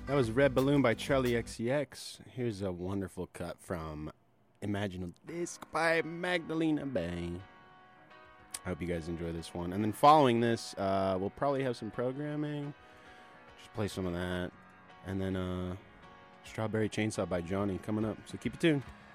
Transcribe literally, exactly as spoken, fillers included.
That was Red Balloon by Charlie X C X. Here's a wonderful cut from Imagine a Disc by Magdalena Bay. I hope you guys enjoy this one. And then following this, uh, we'll probably have some programming. Just play some of that. And then uh, Strawberry Chainsaw by Johnny coming up. So keep it tuned.